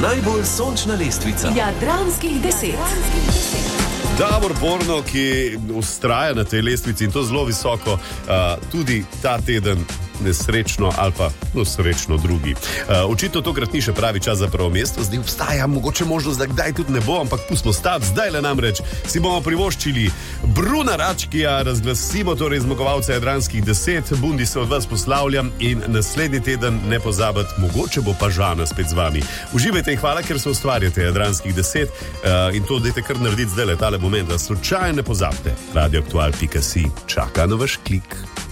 najbolj sončna lestvica Jadranskih 10. Davor Borno, ki vztraja na tej lestvici in to zelo visoko, tudi ta teden nesrečno ali pa srečno drugi. Očitno tokrat ni še pravi čas za prvo mesto, zdaj obstaja mogoče možnost, da kdaj tudi ne bo, ampak pustimo stati, zdaj le namreč si bomo privoščili Bruna Račkija, razglasimo torej zmagovalca Jadranskih 10, Bundi se od vas poslavljam in naslednji teden ne pozabiti, mogoče bo pa Žana spet z vami. Uživajte in hvala, ker se ustvarjate Jadranskih 10 in to dajte kar narediti zdaj le tale moment, da slučajno ne pozabite. radioaktual.si čaka na vaš klik.